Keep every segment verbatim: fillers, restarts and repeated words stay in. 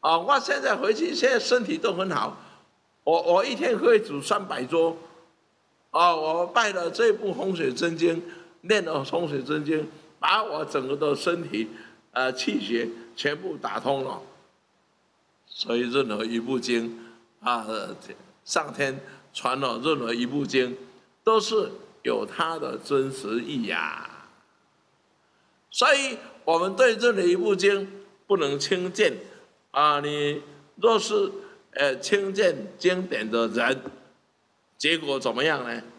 啊，我现在回去，现在身体都很好，我我一天可以煮三百桌，啊，我拜了这部风水真经，念了风水真经，把我整个的身体，呃，气血全部打通了。所以任何一部经，啊，上天传了任何一部经，都是有它的真实意呀。所以我们对任何一部经不能轻贱。啊，你若是呃轻贱经典的人，结果怎么样呢？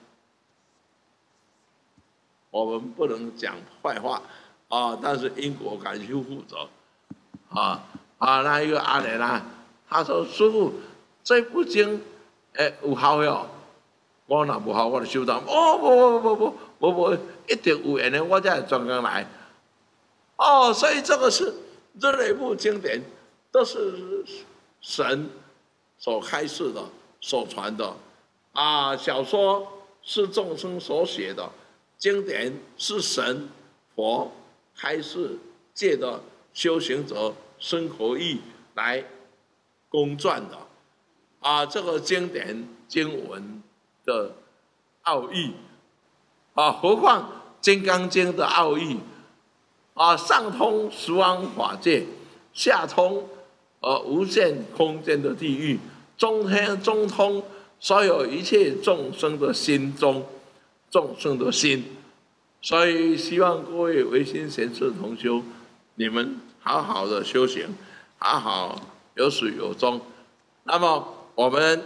我们不能讲坏话啊，但是因果感去负责啊啊！那一个阿莲啊，他说：“师父，这部经诶有效哟。”我若无效，我就收到。哦，不不不不不不，一定有缘的，我才会专工来。哦，所以这个是任何一部经典。都是神所开示的、所传的，啊，小说是众生所写的，经典是神佛开示借的修行者生活意来公撰的，啊，这个经典经文的奥义，啊，何况《金刚经》的奥义，啊，上通十方法界，下通。而无限空间的地狱，中天中通所有一切众生的心中，众生的心，所以希望各位唯心贤士同修，你们好好的修行，好好有始有终。那么我们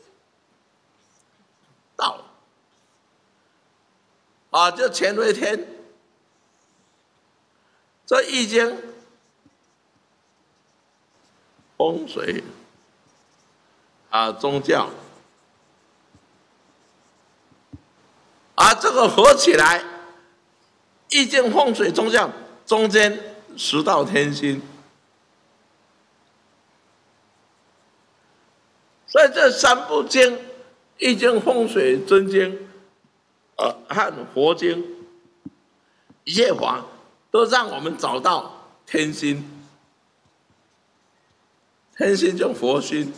到啊，这乾为天，这易经。风水啊，宗教啊，这个合起来，易经、风水、宗教中间十道天心，所以这三部经，易经、风水、真经，呃，和佛经，一切法都让我们找到天心。天心就佛心，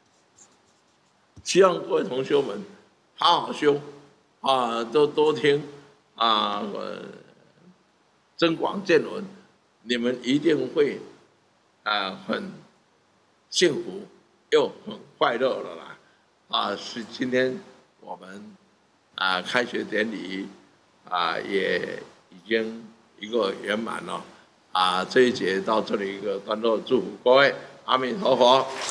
希望各位同学们好好修啊，都多听啊，呃，增广见闻，你们一定会啊很幸福又很快乐的啦啊！是今天我们啊开学典礼啊也已经一个圆满了啊，这一节到这里一个段落，祝福各位。阿弥陀佛。